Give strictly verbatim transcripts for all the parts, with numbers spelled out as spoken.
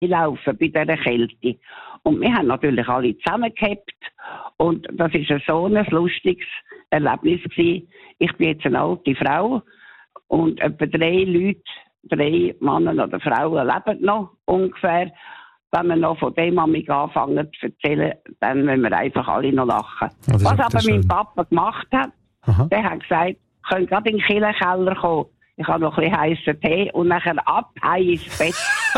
laufen bei dieser Kälte. Und wir haben natürlich alle zusammengehabt. Und das war so ein lustiges Erlebnis gewesen. Ich bin jetzt eine alte Frau und etwa drei Leute, drei Männer oder Frauen leben noch ungefähr. Wenn wir noch von dem anfangen zu erzählen, dann müssen wir einfach alle noch lachen. Oh, was aber mein Papa gemacht hat, Aha. der hat gesagt, ich könnte gerade in den Kirchenkeller kommen. Ich habe noch ein bisschen heissen Tee und nachher ab, heim ins Bett.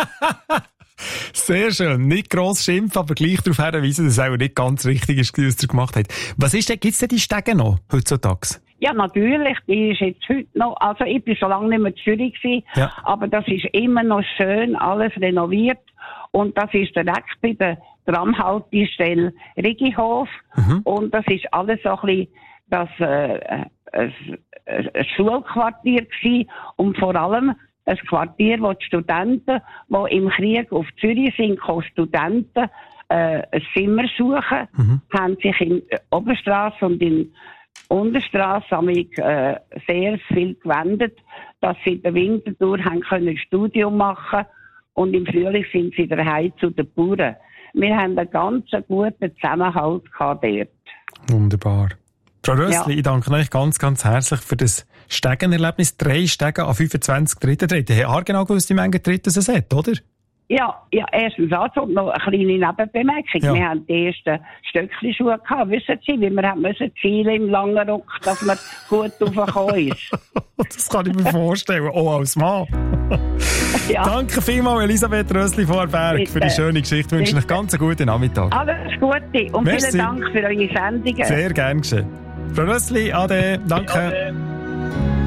Sehr schön. Nicht gross schimpfen, aber gleich darauf hinweisen, dass es auch nicht ganz richtig ist, was er gemacht hat. Was ist denn, gibt's denn die Stege noch heutzutage? Ja, natürlich. Die ist jetzt heute noch, also ich bin so lange nicht mehr in Zürich gewesen, ja. aber das ist immer noch schön, alles renoviert. Und das ist direkt bei der Tramhaltestelle Rigihof. Mhm. Und das ist alles so ein bisschen das, äh, ein, ein Schulquartier gewesen. Und vor allem ein Quartier, wo die Studenten, die im Krieg auf Zürich sind, kommen Studenten, äh, ein Zimmer suchen, mhm. haben sich in Oberstrasse und in Unterstrasse haben äh, sehr viel gewendet, dass sie in der Wintertour haben können ein Studium machen und im Frühling sind sie daheim zu den Bauern. Wir haben einen ganz guten Zusammenhalt gehabt dort. Wunderbar. Frau Rössli, ja. ich danke euch ganz, ganz herzlich für das Stegenerlebnis. Drei Stegen an fünfundzwanzig Dritten treten. Ihr habt genau gewusst, wie viele Dritten es hat, oder? Ja, ja, erstens also noch eine kleine Nebenbemerkung. Ja. Wir haben die ersten Stöckli-Schuhe gehabt, wissen Sie, wie wir haben müssen zielen im langen Rock, dass man gut raufgekommen ist. Das kann ich mir vorstellen, auch als Mann. Ja. Danke vielmals, Elisabeth Rössli von Berg, Bitte. für die schöne Geschichte. Ich wünsche euch ganz einen guten Nachmittag. Alles Gute und Merci. Vielen Dank für eure Sendungen. Sehr gern geschehen. Frau Rössli, ade, danke. Ade.